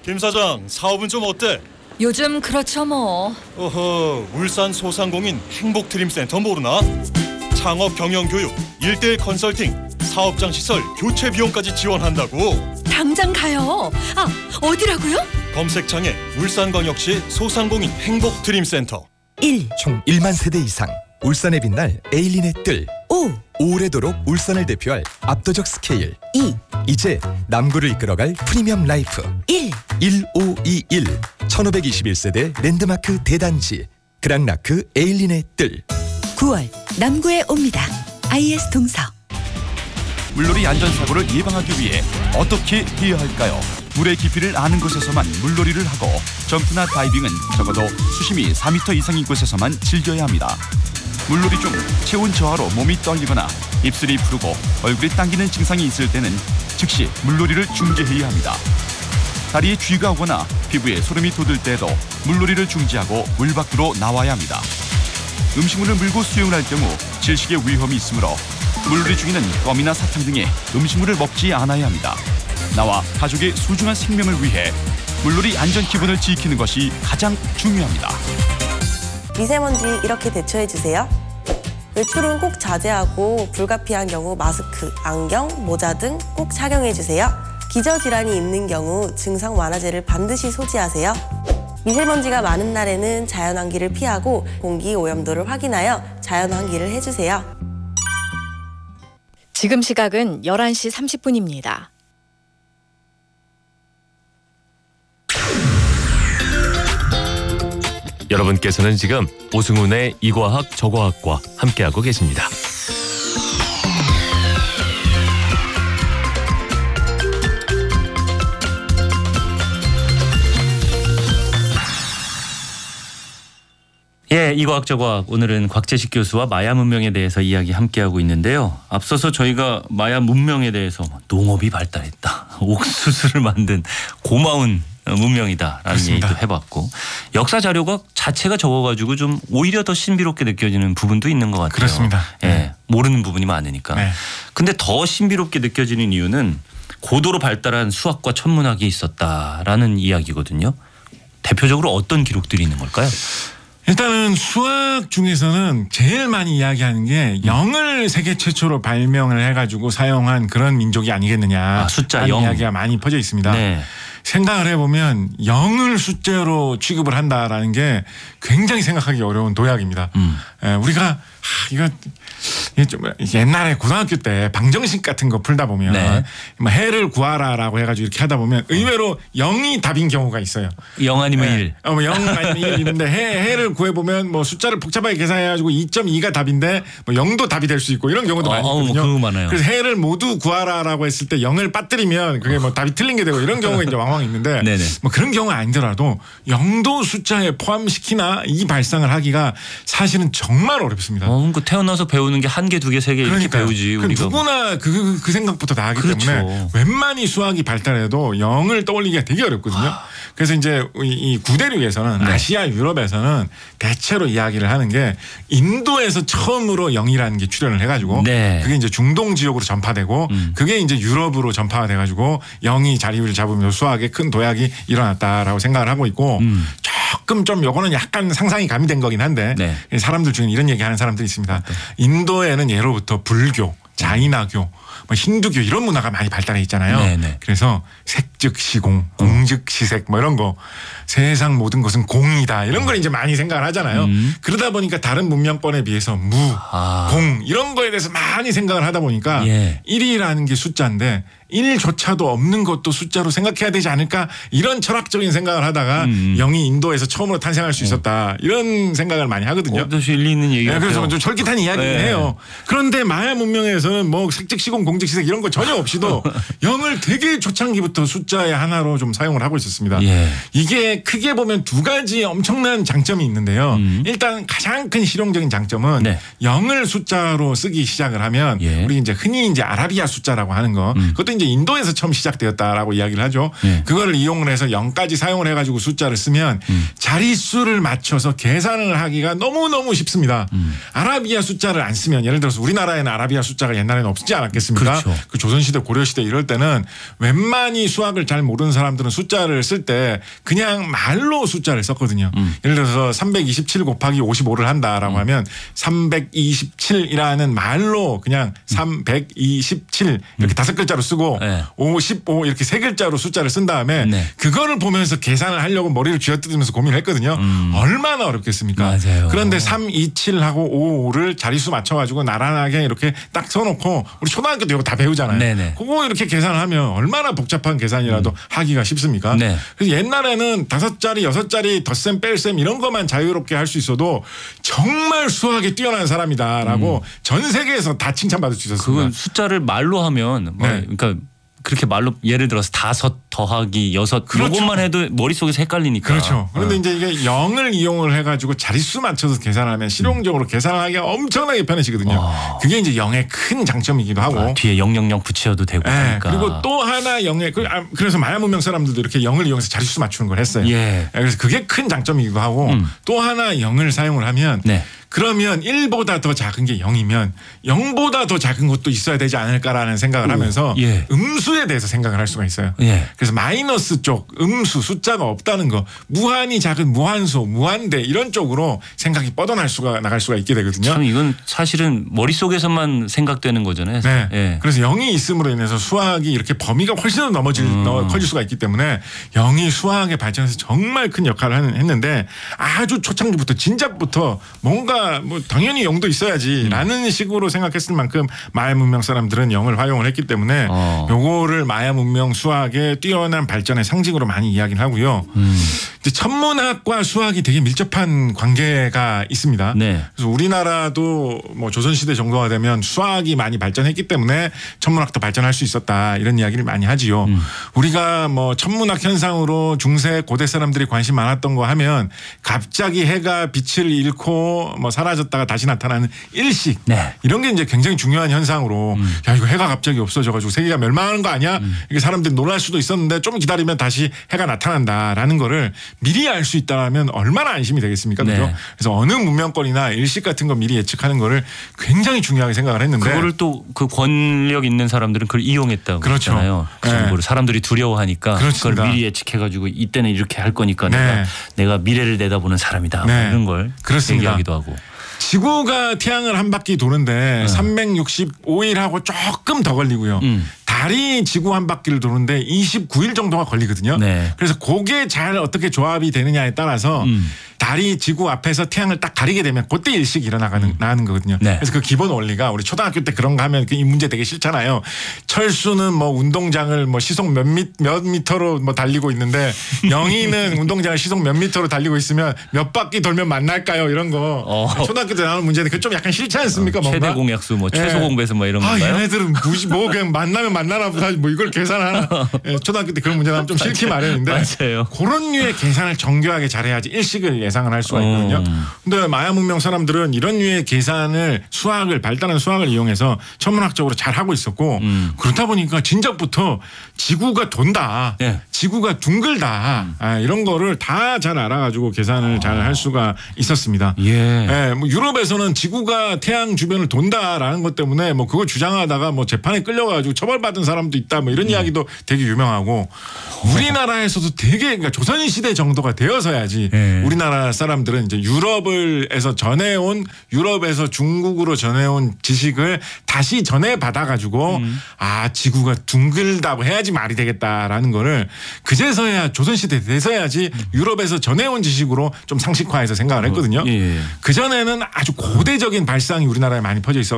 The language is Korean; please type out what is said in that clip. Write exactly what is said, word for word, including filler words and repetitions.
김 사장, 사업은 좀 어때? 요즘 그렇죠 뭐. 어허, 울산 소상공인 행복드림센터 모르나? 창업 경영 교육, 일대일 컨설팅, 사업장 시설 교체 비용까지 지원한다고. 당장 가요. 아, 어디라고요? 검색창에 울산광역시 소상공인 행복드림센터. 일. 총 일만 세대 이상 울산에 빛날 에일린의 뜰. 오. 오래도록 울산을 대표할 압도적 스케일. 이. 이제 남구를 이끌어갈 프리미엄 라이프. 일. 일오이일 천오백이십일 세대 랜드마크 대단지 그랑라크 에일린의 뜰. 구월 남구에 옵니다. 아이에스 동서. 물놀이 안전사고를 예방하기 위해 어떻게 해야 할까요? 물의 깊이를 아는 곳에서만 물놀이를 하고 점프나 다이빙은 적어도 수심이 사 미터 이상인 곳에서만 즐겨야 합니다. 물놀이 중 체온 저하로 몸이 떨리거나 입술이 부르고 얼굴이 당기는 증상이 있을 때는 즉시 물놀이를 중지해야 합니다. 다리에 쥐가 오거나 피부에 소름이 돋을 때에도 물놀이를 중지하고 물 밖으로 나와야 합니다. 음식물을 물고 수영을 할 경우 질식의 위험이 있으므로 물놀이 중에는 껌이나 사탕 등의 음식물을 먹지 않아야 합니다. 나와 가족의 소중한 생명을 위해 물놀이 안전 기본을 지키는 것이 가장 중요합니다. 미세먼지 이렇게 대처해주세요. 외출은 꼭 자제하고 불가피한 경우 마스크, 안경, 모자 등 꼭 착용해주세요. 기저질환이 있는 경우 증상 완화제를 반드시 소지하세요. 미세먼지가 많은 날에는 자연환기를 피하고 공기 오염도를 확인하여 자연환기를 해주세요. 지금 시각은 열한 시 삼십 분입니다. 여러분께서는 지금 오승훈의 이과학 저과학과 함께하고 계십니다. 예, 이과학 저과학 오늘은 곽재식 교수와 마야 문명에 대해서 이야기 함께하고 있는데요. 앞서서 저희가 마야 문명에 대해서 농업이 발달했다. 옥수수를 만든 고마운 문명이다라는 그렇습니다. 얘기도 해봤고 역사 자료가 자체가 적어가지고 좀 오히려 더 신비롭게 느껴지는 부분도 있는 것 같아요. 그렇습니다. 예, 네. 모르는 부분이 많으니까. 네. 근데 더 신비롭게 느껴지는 이유는 고도로 발달한 수학과 천문학이 있었다라는 이야기거든요. 대표적으로 어떤 기록들이 있는 걸까요? 일단은 수학 중에서는 제일 많이 이야기하는 게 영을 세계 최초로 발명을 해가지고 사용한 그런 민족이 아니겠느냐. 아, 숫자 라는 영. 이야기가 많이 퍼져 있습니다. 네. 생각을 해보면 영을 숫자로 취급을 한다라는 게 굉장히 생각하기 어려운 도약입니다. 음. 에, 우리가 하, 이거 이게 좀 옛날에 고등학교 때 방정식 같은 거 풀다 보면 네. 뭐 해를 구하라라고 해가지고 이렇게 하다 보면 의외로 영이 답인 경우가 있어요. 영 아니면 네. 일. 어, 뭐 영 아니면 일인데 해, 해를 구해보면 뭐 숫자를 복잡하게 계산해가지고 이 점 이가 답인데 뭐 영도 답이 될 수 있고 이런 경우도 어, 많이 어, 뭐 있거든요. 그거 많아요. 그래서 해를 모두 구하라라고 했을 때 영을 빠뜨리면 그게 뭐 답이 틀린 게 되고 이런 경우가 이제 왕왕 있는데 네네. 뭐 그런 경우가 아니더라도 영도 숫자에 포함시키나 이 발상을 하기가 사실은 정말 어렵습니다. 어, 그 태어나서 배우는 게 한 개, 두 개, 세 개 이렇게 그러니까요. 배우지 그 우리가. 누구나 그, 그 생각부터 다 하기 그렇죠. 때문에 웬만히 수학이 발달해도 영을 떠올리기가 되게 어렵거든요. 그래서 이제 이, 이 구대륙에서는 네. 아시아 유럽에서는 대체로 이야기를 하는 게 인도에서 처음으로 영이라는 게 출현을 해가지고 네. 그게 이제 중동 지역으로 전파되고 음. 그게 이제 유럽으로 전파가 돼가지고 영이 자리를 잡으면서 수학에 큰 도약이 일어났다라고 생각을 하고 있고 음. 조금 좀 요거는 약간 상상이 가미된 거긴 한데 네. 사람들 중에 이런 얘기하는 사람들이 있습니다. 인도에는 예로부터 불교, 자이나교, 뭐 힌두교 이런 문화가 많이 발달해 있잖아요. 네네. 그래서 색즉시공, 공즉시색 뭐 이런 거 세상 모든 것은 공이다 이런 걸 이제 많이 생각을 하잖아요. 음. 그러다 보니까 다른 문명권에 비해서 무, 아. 공 이런 거에 대해서 많이 생각을 하다 보니까 예. 일이라는 게 숫자인데 일조차도 없는 것도 숫자로 생각해야 되지 않을까 이런 철학적인 생각을 하다가 음. 영이 인도에서 처음으로 탄생할 수 있었다 이런 생각을 많이 하거든요. 어, 또 일리 있는 얘기 네, 같아요. 그래서 좀 솔깃한 이야기긴 네. 해요. 그런데 마야 문명에서는 뭐 색즉시공 공즉시색 이런 거 전혀 없이도 영을 되게 초창기부터 숫자의 하나로 좀 사용을 하고 있었습니다. 예. 이게 크게 보면 두 가지 엄청난 장점이 있는데요. 음. 일단 가장 큰 실용적인 장점은 네. 영을 숫자로 쓰기 시작을 하면 예. 우리 이제 흔히 이제 아라비아 숫자라고 하는 거 음. 그것도 이제 인도에서 처음 시작되었다라고 이야기를 하죠. 예. 그거를 이용을 해서 영까지 사용을 해가지고 숫자를 쓰면 음. 자릿수를 맞춰서 계산을 하기가 너무너무 쉽습니다. 음. 아라비아 숫자를 안 쓰면 예를 들어서 우리나라에는 아라비아 숫자가 옛날에는 없지 않았겠습니까? 그렇죠. 그 조선시대 고려시대 이럴 때는 웬만히 수학을 잘 모르는 사람들은 숫자를 쓸 때 그냥 말로 숫자를 썼거든요. 음. 예를 들어서 삼백이십칠 곱하기 오십오를 한다라고 음. 하면 삼백이십칠이라는 말로 그냥 삼백이십칠 이렇게 다섯 글자로 쓰고 네. 오십오 이렇게 세 글자로 숫자를 쓴 다음에 네. 그거를 보면서 계산을 하려고 머리를 쥐어뜯으면서 고민을 했거든요. 음. 얼마나 어렵겠습니까? 맞아요. 그런데 삼백이십칠하고 오십오를 자릿수 맞춰가지고 나란하게 이렇게 딱 써놓고 우리 초등학교 때 이거 다 배우잖아요. 네네. 그거 이렇게 계산을 하면 얼마나 복잡한 계산이라도 하기가 쉽습니까? 네. 그래서 옛날에는 다섯 자리, 여섯 자리, 덧셈, 뺄셈 이런 것만 자유롭게 할 수 있어도 정말 수학에 뛰어난 사람이다라고 전 세계에서 다 칭찬받을 수 있었습니다. 그건 숫자를 말로 하면 뭐 네. 그러니까 그렇게 말로 예를 들어서 다섯 더하기 여섯 그렇죠. 이것만 해도 머릿속에서 헷갈리니까. 그렇죠. 그런데 어. 이제 이게 영을 이용을 해가지고 자릿수 맞춰서 계산하면 실용적으로 계산하기가 엄청나게 편해지거든요. 와. 그게 이제 영의 큰 장점이기도 하고. 아, 뒤에 영영영 붙여도 되고 네, 하니까. 그리고 또 하나 영의 그, 아, 그래서 마야 문명 사람들도 이렇게 영을 이용해서 자릿수 맞추는 걸 했어요. 예. 그래서 그게 큰 장점이기도 하고 음. 또 하나 영을 사용을 하면 네. 그러면 일보다 더 작은 게 영이면 영보다 더 작은 것도 있어야 되지 않을까라는 생각을 하면서 예. 음수에 대해서 생각을 할 수가 있어요. 예. 그래서 마이너스 쪽 음수 숫자가 없다는 거 무한히 작은 무한소 무한대 이런 쪽으로 생각이 뻗어날 수가 나갈 수가 있게 되거든요. 참 이건 사실은 머릿속에서만 생각되는 거잖아요. 네. 예. 그래서 영이 있음으로 인해서 수학이 이렇게 범위가 훨씬 더 넘어질 음. 더 커질 수가 있기 때문에 영이 수학의 발전에서 정말 큰 역할을 하는- 했는데 아주 초창기부터 진작부터 뭔가 뭐 당연히 영도 있어야지라는 음. 식으로 식으로 생각했을 만큼 마야 문명 사람들은 영을 활용을 했기 때문에 어. 요거를 마야 문명 수학의 뛰어난 발전의 상징으로 많이 이야기를 하고요. 음. 이제 천문학과 수학이 되게 밀접한 관계가 있습니다. 네. 그래서 우리나라도 뭐 조선시대 정도가 되면 수학이 많이 발전했기 때문에 천문학도 발전할 수 있었다 이런 이야기를 많이 하지요. 음. 우리가 뭐 천문학 현상으로 중세 고대 사람들이 관심 많았던 거 하면 갑자기 해가 빛을 잃고 뭐 사라졌다가 다시 나타나는 일식 네. 이런 게 이제 굉장히 중요한 현상으로 음. 야 이거 해가 갑자기 없어져가지고 세계가 멸망하는 거 아니야? 이게 사람들이 놀랄 수도 있었는데 좀 기다리면 다시 해가 나타난다라는 거를 미리 알 수 있다면 얼마나 안심이 되겠습니까? 그죠? 네. 그래서 어느 문명권이나 일식 같은 거 미리 예측하는 거를 굉장히 중요하게 생각을 했는데 그거를 또 그 권력 있는 사람들은 그걸 이용했다고 그렇죠. 그러잖아요. 그 네. 정보를 사람들이 두려워하니까 그렇습니다. 그걸 미리 예측해가지고 이때는 이렇게 할 거니까 네. 내가 내가 미래를 내다보는 사람이다. 뭐 네. 이런 걸 그렇습니다. 얘기하기도 하고. 지구가 태양을 한 바퀴 도는데 삼백육십오 일하고 조금 더 걸리고요. 음. 달이 지구 한 바퀴를 도는데 이십구 일 정도가 걸리거든요. 네. 그래서 그게 잘 어떻게 조합이 되느냐에 따라서 음. 달이 지구 앞에서 태양을 딱 가리게 되면 그때 일식이 일어나가는 나는 거거든요. 네. 그래서 그 기본 원리가 우리 초등학교 때 그런 거 하면 이 문제 되게 싫잖아요. 철수는 뭐 운동장을 뭐 시속 몇, 미, 몇 미터로 뭐 달리고 있는데 영희는 운동장을 시속 몇 미터로 달리고 있으면 몇 바퀴 돌면 만날까요? 이런 거 어. 초등학교 때 나오는 문제인데 그 좀 약간 싫지 않습니까? 뭔가? 최대 공약수 뭐 예. 최소 공배수 뭐 이런 아, 건가요? 얘네들은 무시 뭐 그냥 만나면 만나나 보다 뭐 이걸 계산하나. 예, 초등학교 때 그런 문제 나오면 좀 싫기 마련인데 맞아요. 그런 류의 계산을 정교하게 잘해야지 일식을 예상을 할 수가 있거든요. 음. 근데 마야 문명 사람들은 이런 류의 계산을 수학을 발달한 수학을 이용해서 천문학적으로 잘 하고 있었고 음. 그렇다 보니까 진작부터 지구가 돈다. 네. 지구가 둥글다. 아, 이런 거를 다 잘 알아가지고 계산을 잘 할 수가 있었습니다. 예. 예, 뭐 유럽에서는 지구가 태양 주변을 돈다라는 것 때문에 뭐 그걸 주장하다가 뭐 재판에 끌려가지고 처벌받은 사람도 있다 뭐 이런 이야기도 되게 유명하고 우리나라에서도 되게 그러니까 조선시대 정도가 되어서야지 예. 우리나라 사람들은 이제 유럽을에서 전해온 유럽에서 중국으로 전해온 지식을 다시 전해 받아가지고 아 지구가 둥글다고 해야지 말이 되겠다라는 거를 그제서야 조선시대 돼서야지 유럽에서 전해온 지식으로 좀 상식화해서 생각을 했거든요. 예. 그 전에는 아주 고대적인 발상이 우리나라에 많이 퍼져 있어.